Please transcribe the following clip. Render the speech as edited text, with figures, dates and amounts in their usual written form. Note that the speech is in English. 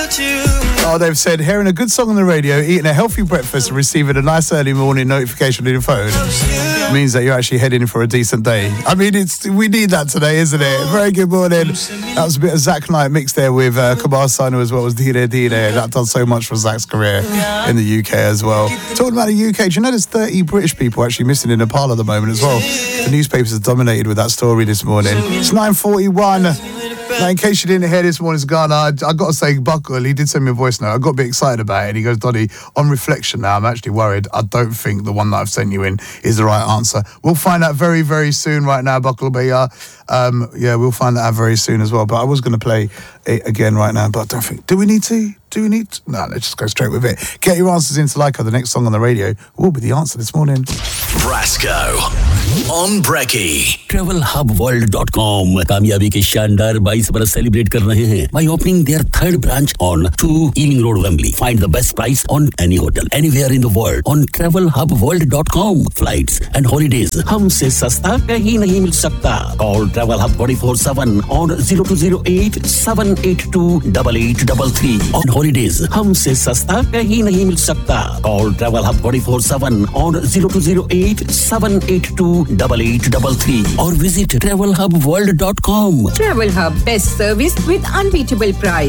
Oh, they've said hearing a good song on the radio, eating a healthy breakfast and receiving a nice early morning notification on your phone means that you're actually heading for a decent day. I mean, we need that today, isn't it? Very good morning. That was a bit of Zach Knight mixed there with Kamal Sanu as well as Dide. That done so much for Zach's career in the UK as well. Talking about the UK, do you know there's 30 British people actually missing in Nepal at the moment as well? The newspapers are dominated with that story this morning. It's 9:41. Now, in case you didn't hear this morning's Ghana, I got to say, Buckle, he did send me a voice note. I got a bit excited about it. And he goes, Donny, on reflection now, I'm actually worried. I don't think the one that I've sent you in is the right answer. We'll find out very, very soon right now, Buckle. But yeah, we'll find that out very soon as well. But I was going to play it again right now, but I don't think... Do we need to? No, let's just go straight with it. Get your answers into Leica. The next song on the radio will be the answer this morning. Brasco on Brekkie. TravelHubWorld.com कामयाबी के शानदार 22 बरस celebrate कर रहे हैं by opening their third branch on 2 Ealing Road, Wembley. Find the best price on any hotel anywhere in the world on TravelHubWorld.com. Flights and holidays हमसे सस्ता कहीं नहीं मिल सकता. Call TravelHub 24/7 on 0208 782 8833. On holidays हमसे सस्ता कहीं नहीं मिल सकता. Call TravelHub 24/7 on 0208 782 8833 or visit TravelHubWorld.com. Travel Hub, best service with unbeatable price.